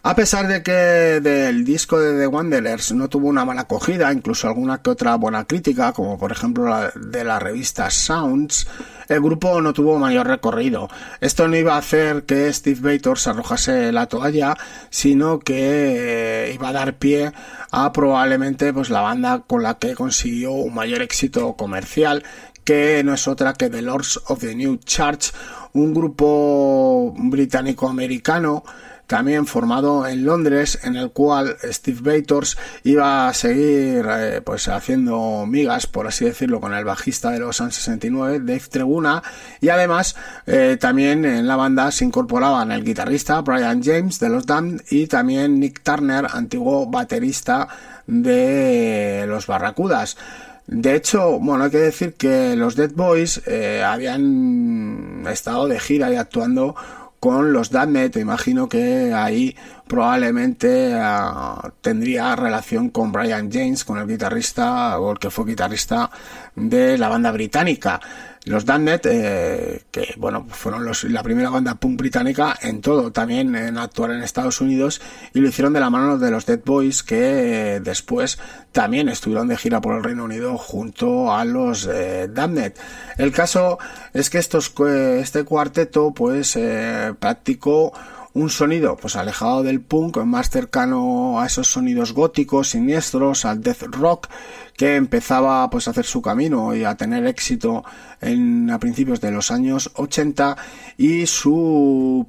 A pesar de que del disco de The Wanderers no tuvo una mala acogida, incluso alguna que otra buena crítica, como por ejemplo la de la revista Sounds, el grupo no tuvo mayor recorrido. Esto no iba a hacer que Steve Bators arrojase la toalla, sino que iba a dar pie a probablemente pues la banda con la que consiguió un mayor éxito comercial, que no es otra que The Lords of the New Church, un grupo británico-americano también formado en Londres, en el cual Steve Bators iba a seguir pues haciendo migas, por así decirlo, con el bajista de los Sun 69, Dave Treguna, y además también en la banda se incorporaban el guitarrista Brian James de los Damned y también Nick Turner, antiguo baterista de los Barracudas. De hecho, bueno, hay que decir que los Dead Boys habían estado de gira y actuando con los Damned. Imagino que ahí probablemente tendría relación con Brian James, con el guitarrista o el que fue guitarrista de la banda británica. Los Damned, que bueno, fueron la primera banda punk británica en todo, también en actuar en Estados Unidos, y lo hicieron de la mano de los Dead Boys, que después también estuvieron de gira por el Reino Unido junto a los Damned. El caso es que este cuarteto pues practicó un sonido pues alejado del punk, más cercano a esos sonidos góticos, siniestros, al death rock, que empezaba pues a hacer su camino y a tener éxito a principios de los años 80, y su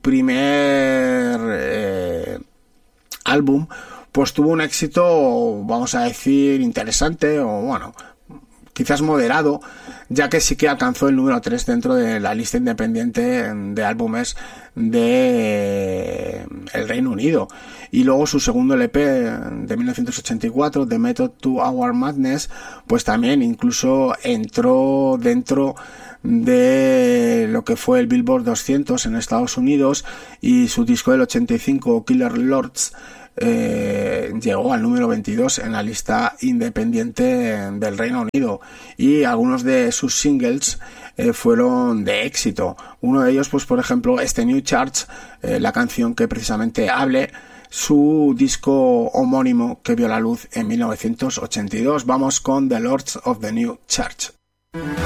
primer álbum pues tuvo un éxito, vamos a decir, interesante, o bueno, quizás moderado, ya que sí que alcanzó el número 3 dentro de la lista independiente de álbumes de el Reino Unido. Y luego su segundo LP de 1984, The Method to Our Madness, pues también incluso entró dentro de lo que fue el Billboard 200 en Estados Unidos, y su disco del 85, Killer Lords, llegó al número 22 en la lista independiente del Reino Unido, y algunos de sus singles fueron de éxito. Uno de ellos, pues por ejemplo, este New Church, la canción que precisamente hable su disco homónimo que vio la luz en 1982. Vamos con The Lords of the New Church.